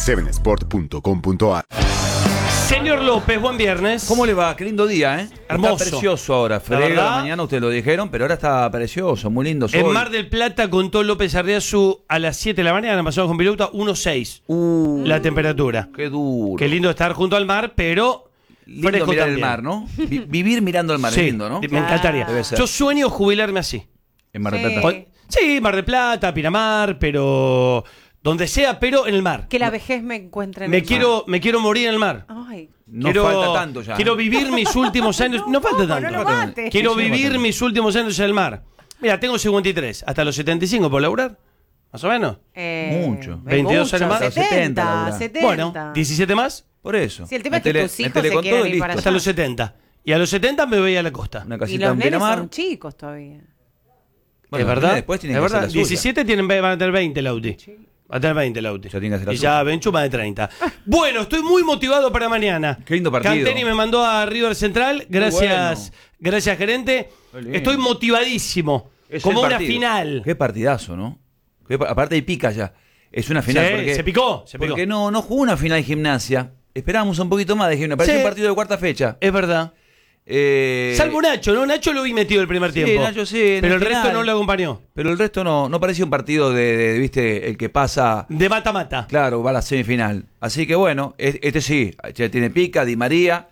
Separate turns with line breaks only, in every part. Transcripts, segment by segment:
7sport.com.ar.
Señor López, buen viernes.
¿Cómo le va? Qué lindo día, ¿eh?
Hermoso.
Está precioso ahora. Frío de la mañana, ustedes lo dijeron, pero ahora está precioso, muy lindo sol.
En Mar del Plata contó López Arriazu a las 7 de la mañana, pasamos con Piloto, 1.6 la temperatura.
Qué duro.
Qué lindo estar junto al mar, pero
lindo
fresco
mirar
también.
el mar, ¿no? Vivir mirando el mar,
Sí,
es lindo, ¿no?
me encantaría.
Debe ser.
Yo sueño jubilarme así.
En Mar del Plata.
Sí, Mar del Plata, Pinamar, pero donde sea, pero en el mar.
Que la vejez me encuentre en el mar.
Me quiero morir en el mar.
Ay.
No falta tanto ya.
Quiero vivir mis últimos años. No falta tanto.
No lo mates.
Quiero
Sí,
vivir
falta.
mis últimos años en el mar. Mira, tengo 53. ¿Hasta los 75 por laburar? ¿Más o menos?
Mucho.
22 años más.
70,
laburar.
70.
Bueno, 17 más.
Por eso.
Sí, el tema es que tus hijos
métele
se
con
quieren
todo y
ir para
listo.
Hasta
allá.
los 70. Y a los 70 me voy a la costa.
Una
Y
casita
los
en
nenes
Pinamar.
son chicos todavía.
Bueno,
¿Es verdad?
después tienen
¿Es
que hacer
verdad?
la suya.
17 van a tener 20 Lauti. Va a tener 20 Lauti.
Ya tiene que hacer la
y
suya.
ya Benchu más de 30. Bueno, estoy muy motivado para mañana.
Qué lindo partido.
Canteni me mandó a River Central. Gracias, gracias gerente.
Qué lindo.
Estoy motivadísimo.
Es
Como
el
una
partido.
final.
Qué partidazo, ¿no? Aparte hay pica ya. Es una final.
Sí,
porque,
se picó.
Porque no jugó una final de Gimnasia. Esperábamos un poquito más de Gimnasia. Parecía
Sí.
un partido de cuarta fecha.
Es verdad. Salvo Nacho, ¿no? Nacho lo vi metido el primer
Sí,
tiempo.
Nacho sí, en
pero
el
el resto
final.
no lo acompañó.
Pero el resto no parecía un partido de viste, el que pasa.
De mata-mata.
Claro, va a la semifinal. Así que bueno, este sí, ya tiene pica, Di María.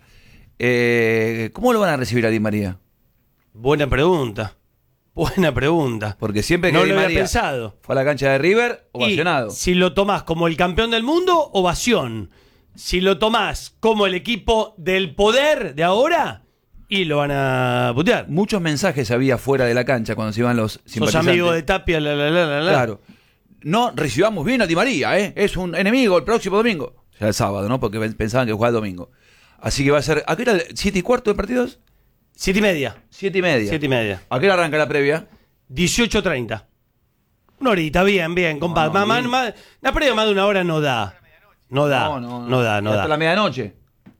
¿Cómo lo van a recibir a Di María?
Buena pregunta. Buena pregunta.
Porque siempre que
No
Di
lo había
María
pensado.
fue a la cancha de River, ovacionado.
Y si lo tomás como el campeón del mundo, ovación. Si lo tomás como el equipo del poder de ahora, y lo van a putear.
Muchos mensajes había fuera de la cancha cuando se iban los
Sos
simpatizantes.
amigo de Tapia, la.
Claro. No recibamos bien a Di María, ¿eh? Es un enemigo el próximo domingo. O sea, el sábado, ¿no? Porque pensaban que jugaba el domingo. Así que va a ser. ¿A qué hora? ¿7:15 de partidos?
7:30.
7:30.
7:30.
¿A qué hora arranca la previa?
18:30. Una horita, bien, compadre.
bien.
La previa más de una hora no da. No da.
Hasta la medianoche.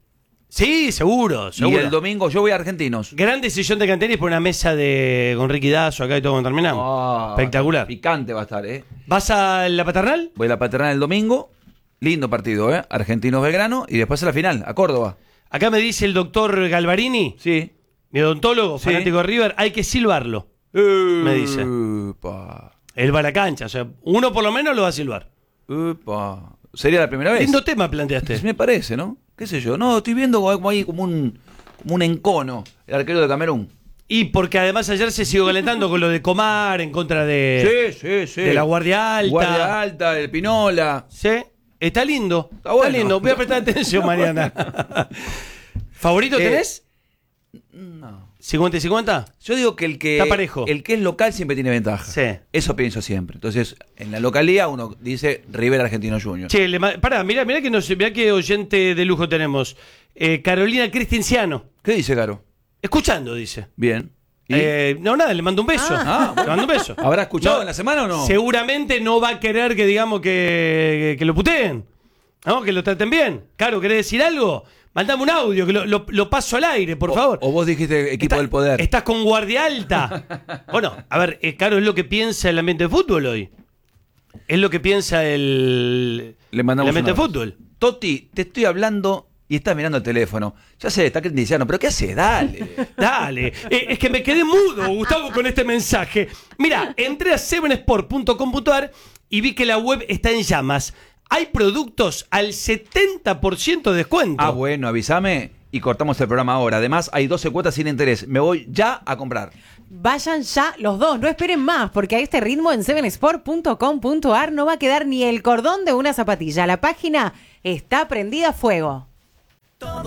Sí, seguro.
Y el domingo yo voy a Argentinos.
Gran decisión de Canteri por una mesa con Ricky Dazo acá y todo cuando terminamos. Espectacular.
Picante va a estar, ¿eh?
¿Vas a la paternal?
Voy a la Paternal el domingo. Lindo partido, ¿eh? Argentinos Belgrano. Y después a la final, a Córdoba.
Acá me dice el doctor Galvarini,
Sí.
mi odontólogo,
Sí.
fanático de River, hay que silbarlo. Me dice.
Upa.
Él va a la cancha, o sea, uno por lo menos lo va a silbar.
Upa. ¿Sería la primera vez?
Lindo tema planteaste.
Me parece, ¿no? ¿Qué sé yo? No, estoy viendo como ahí como un encono, el arquero de Camerún.
Y porque además ayer se siguió calentando con lo de Comar en contra de
Sí.
de la Guardia Alta.
Guardia Alta, el Pinola.
Sí, está lindo.
Está bueno.
lindo. Voy a prestar atención mañana. ¿Favorito tenés?
No.
¿50 y 50?
Yo digo que
Está parejo.
el que es local siempre tiene ventaja.
Sí.
Eso pienso siempre. Entonces, en la localidad uno dice River Argentino Junior.
Che, pará, mirá qué oyente de lujo tenemos. Carolina Cristinciano.
¿Qué dice, Caro?
Escuchando, dice.
Bien. ¿Y?
No, nada, le mando un beso.
Ah,
Le mando un beso.
¿Habrá escuchado
No,
en la semana o no?
Seguramente no va a querer que digamos que lo puteen. ¿No? Que lo traten bien. Caro, ¿querés decir algo? Mandame un audio, que lo paso al aire, por favor.
O vos dijiste equipo del poder.
Estás con Guardia Alta. Bueno, a ver, Caro, es lo que piensa el ambiente de fútbol hoy. Es lo que piensa el
mandamos
ambiente de
un
fútbol.
Toti, te estoy hablando y estás mirando el teléfono. Ya sé, está cristiano, pero ¿qué hace? Dale.
Dale, es que me quedé mudo, Gustavo, con este mensaje. Mira, entré a 7sport.com.ar y vi que la web está en llamas. Hay productos al 70% de descuento.
Ah, bueno, avísame y cortamos el programa ahora. Además, hay 12 cuotas sin interés. Me voy ya a comprar.
Vayan ya los dos, no esperen más, porque a este ritmo en 7sport.com.ar no va a quedar ni el cordón de una zapatilla. La página está prendida a fuego.
Todo